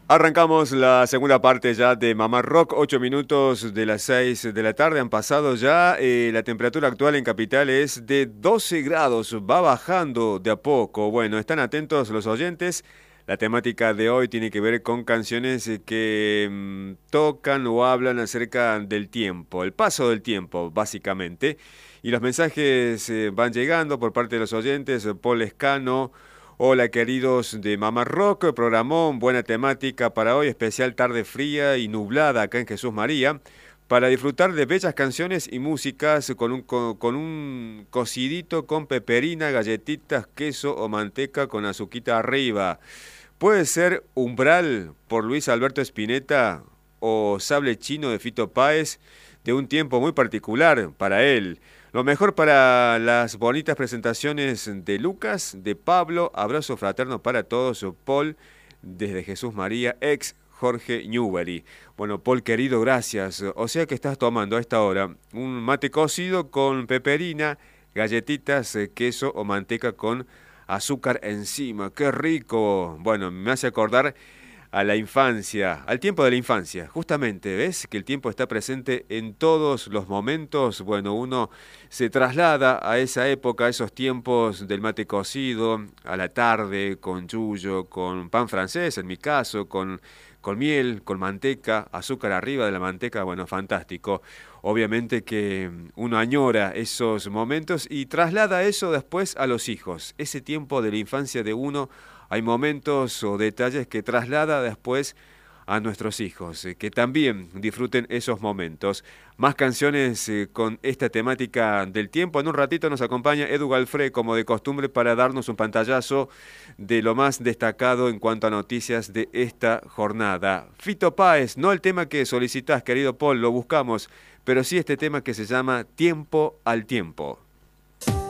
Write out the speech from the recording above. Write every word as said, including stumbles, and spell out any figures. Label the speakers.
Speaker 1: Arrancamos la segunda parte ya de Mamá Rock, ocho minutos de las seis de la tarde han pasado ya, eh, la temperatura actual en Capital es de doce grados, va bajando de a poco. Bueno, están atentos los oyentes, la temática de hoy tiene que ver con canciones que mm, tocan o hablan acerca del tiempo, el paso del tiempo básicamente, y los mensajes eh, van llegando por parte de los oyentes. Paul Escano: hola queridos de Mamá Rock, programón, buena temática para hoy, especial tarde fría y nublada acá en Jesús María, para disfrutar de bellas canciones y músicas con un, con, con un cocidito con peperina, galletitas, queso o manteca con azuquita arriba. Puede ser Umbral por Luis Alberto Spinetta o Sable Chino de Fito Páez, de un tiempo muy particular para él. Lo mejor para las bonitas presentaciones de Lucas, de Pablo, abrazo fraterno para todos, Paul, desde Jesús María, ex Jorge Newbery. Bueno, Paul querido, gracias. O sea que estás tomando a esta hora un mate cocido con peperina, galletitas, eh, queso o manteca con azúcar encima. ¡Qué rico! Bueno, me hace acordar a la infancia, al tiempo de la infancia. Justamente, ¿ves? Que el tiempo está presente en todos los momentos. Bueno, uno se traslada a esa época, a esos tiempos del mate cocido, a la tarde, con yuyo, con pan francés, en mi caso, con, con miel, con manteca, azúcar arriba de la manteca. Bueno, fantástico. Obviamente que uno añora esos momentos y traslada eso después a los hijos. Ese tiempo de la infancia de uno, hay momentos o detalles que traslada después a nuestros hijos, eh, que también disfruten esos momentos. Más canciones eh, con esta temática del tiempo. En un ratito nos acompaña Edu Galfré, como de costumbre, para darnos un pantallazo de lo más destacado en cuanto a noticias de esta jornada. Fito Páez, no el tema que solicitás, querido Paul, lo buscamos, pero sí este tema que se llama Tiempo al Tiempo.